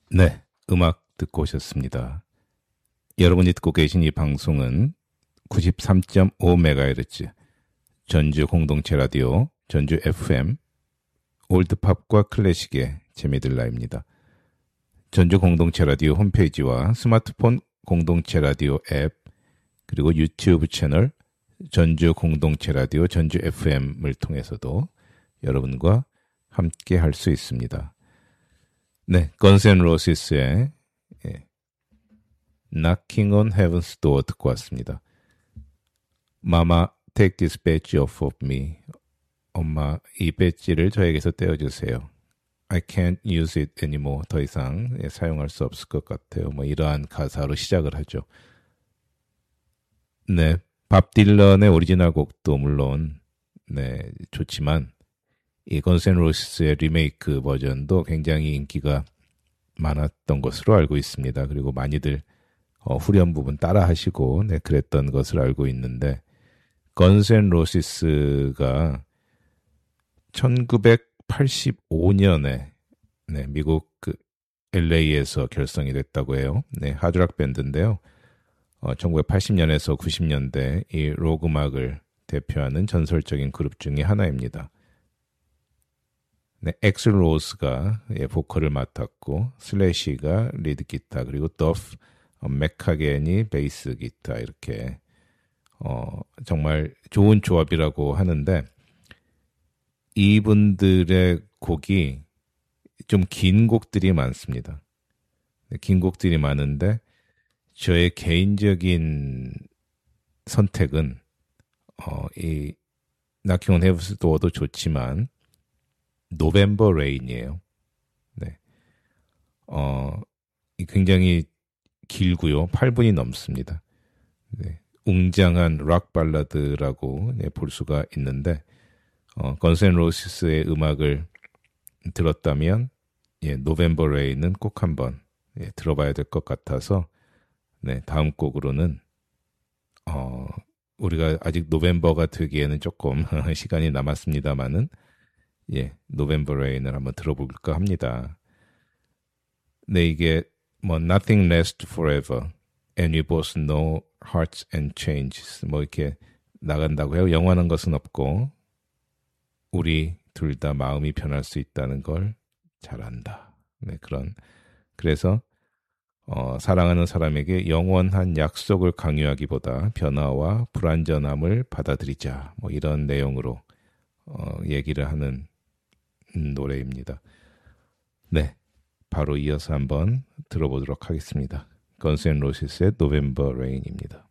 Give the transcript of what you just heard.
네, 음악 듣고 오셨습니다. 여러분이 듣고 계신 이 방송은 93.5MHz 전주 공동체 라디오, 전주 FM, 올드팝과 클래식의 재미들라입니다. 전주 공동체 라디오 홈페이지와 스마트폰 공동체 라디오 앱, 그리고 유튜브 채널 전주 공동체 라디오 전주 FM을 통해서도 여러분과 함께 할 수 있습니다. 네, 건스 앤 로시스의 Knocking on Heaven's Door 듣고 왔습니다. Mama, take this badge off of me. 엄마, 이 배지를 저에게서 떼어주세요. I can't use it anymore. 더 이상 사용할 수 없을 것 같아요. 뭐 이러한 가사로 시작을 하죠. 네, 밥 딜런의 오리지널 곡도 물론 네 좋지만 이 건스 앤 로시스의 리메이크 버전도 굉장히 인기가 많았던 것으로 알고 있습니다. 그리고 많이들 후렴 부분 따라 하시고 네, 그랬던 것을 알고 있는데 건스 앤 로시스가 1985년에 네, 미국 LA에서 결성이 됐다고 해요. 네, 하드락 밴드인데요. 1980년에서 90년대 이 록 음악을 대표하는 전설적인 그룹 중에 하나입니다. 네, 엑슬 로스가 보컬을 맡았고 슬래시가 리드 기타 그리고 더프 맥하겐이 베이스 기타 이렇게 정말 좋은 조합이라고 하는데 이분들의 곡이 좀 긴 곡들이 많습니다. 긴 곡들이 많은데 저의 개인적인 선택은 이 Knocking on Heaven's Door도 좋지만 노벰버 레인이에요. 네. 굉장히 길고요. 8분이 넘습니다. 네. 웅장한 락 발라드라고 네, 볼 수가 있는데 건스 앤 로시스의 음악을 들었다면 노벰버 레인은 꼭 한번 들어봐야 될 것 같아서 네, 다음 곡으로는 우리가 아직 노벰버가 되기에는 조금 시간이 남았습니다만은 노벰버 레인을 한번 들어볼까 합니다. 네, 이게 뭐 Nothing lasts forever and we both know hearts and changes 뭐 이렇게 나간다고 해요. 영원한 것은 없고 우리 둘 다 마음이 변할 수 있다는 걸 잘 안다. 네, 그래서 사랑하는 사람에게 영원한 약속을 강요하기보다 변화와 불완전함을 받아들이자. 뭐 이런 내용으로 얘기를 하는 노래입니다. 네, 바로 이어서 한번 들어보도록 하겠습니다. 건스 앤 로시스의 노벰버 레인입니다.